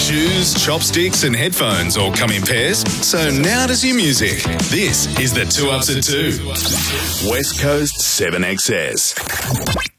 Shoes, chopsticks and headphones all come in pairs, so now does your music. This is the 2 Ups at 2. West Coast 7XS.